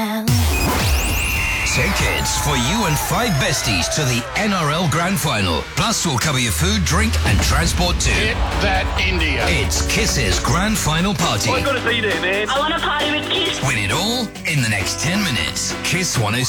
Tickets for you and 5 besties to the NRL Grand Final. Plus, we'll cover your food, drink and transport too. Hit that India. It's Kiss's Grand Final Party. I've got to be there, man. I want to party with Kiss. Win it all in the next 10 minutes. Kiss 106.